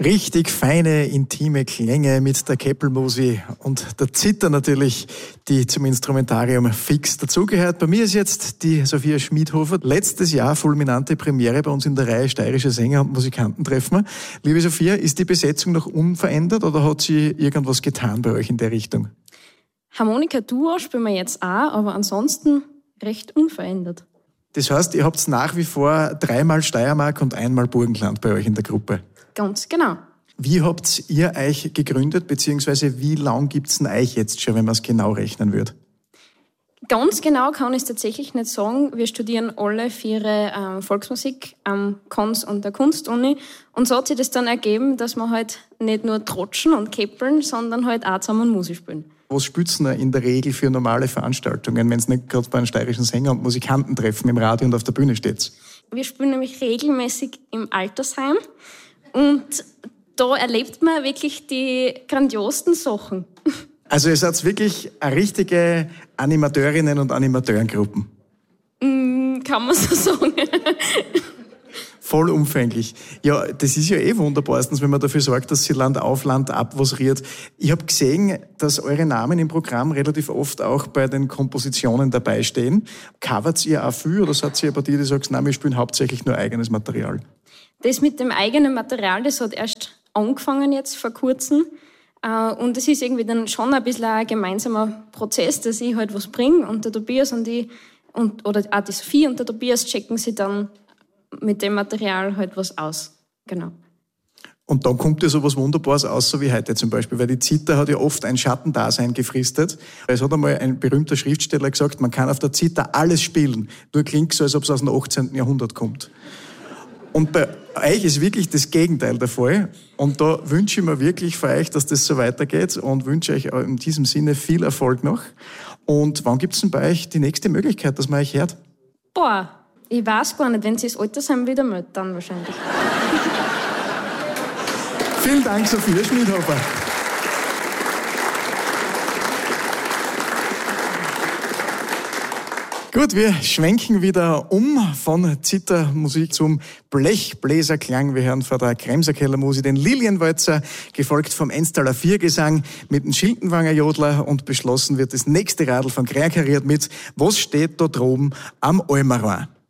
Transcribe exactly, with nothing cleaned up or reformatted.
Richtig feine, intime Klänge mit der Keppelmusi und der Zither natürlich, die zum Instrumentarium fix dazugehört. Bei mir ist jetzt die Sophia Schmidhofer. Letztes Jahr fulminante Premiere bei uns in der Reihe Steirische Sänger und Musikanten treffen. Liebe Sophia, ist die Besetzung noch unverändert oder hat sie irgendwas getan bei euch in der Richtung? Harmonika-Duo spielen wir jetzt auch, aber ansonsten recht unverändert. Das heißt, ihr habt nach wie vor dreimal Steiermark und einmal Burgenland bei euch in der Gruppe? Ganz genau. Wie habt ihr euch gegründet, beziehungsweise wie lang gibt's denn euch jetzt schon, wenn man es genau rechnen würde? Ganz genau kann ich es tatsächlich nicht sagen. Wir studieren alle vier ähm, Volksmusik am Kons und der Kunstuni. Und so hat sich das dann ergeben, dass wir halt nicht nur trotschen und keppeln, sondern halt auch zusammen Musik spielen. Was spielt ihr in der Regel für normale Veranstaltungen, wenn es nicht gerade bei einem steirischen Sänger und Musikanten treffen im Radio und auf der Bühne steht? Wir spielen nämlich regelmäßig im Altersheim. Und da erlebt man wirklich die grandiosten Sachen. Also ihr seid wirklich eine richtige Animateurinnen- und Animateurengruppen? Mm, kann man so sagen. Vollumfänglich. Ja, das ist ja eh wunderbar, erstens, wenn man dafür sorgt, dass sie Land auf, Land ab was riert. Ich habe gesehen, dass eure Namen im Programm relativ oft auch bei den Kompositionen dabei stehen. Covert ihr auch viel oder seid ihr eine Partie, die sagt, nein, wir spielen hauptsächlich nur eigenes Material? Das mit dem eigenen Material, das hat erst angefangen jetzt vor kurzem. Und es ist irgendwie dann schon ein bisschen ein gemeinsamer Prozess, dass ich halt was bringe und der Tobias und ich, und, oder auch die Sophie und der Tobias checken sich dann mit dem Material halt was aus. Genau. Und dann kommt ja so was Wunderbares aus, so wie heute zum Beispiel, weil die Zither hat ja oft ein Schattendasein gefristet. Es hat einmal ein berühmter Schriftsteller gesagt, man kann auf der Zither alles spielen, nur klingt so, als ob es aus dem achtzehnten Jahrhundert kommt. Und bei euch ist wirklich das Gegenteil der Fall. Und da wünsche ich mir wirklich für euch, dass das so weitergeht und wünsche euch in diesem Sinne viel Erfolg noch. Und wann gibt es denn bei euch die nächste Möglichkeit, dass man euch hört? Boah, ich weiß gar nicht, wenn sie das Altersheim wieder meldet, dann wahrscheinlich. Vielen Dank, Sophia Schmidhofer. Gut, wir schwenken wieder um von Zithermusik zum Blechbläserklang. Wir hören vor der Kremserkeller Musik den Lilienwalzer, gefolgt vom Enstaller Viergesang mit dem Schildenwanger Jodler und beschlossen wird das nächste Radl von Kräkariert mit Was steht da droben am Almaroin?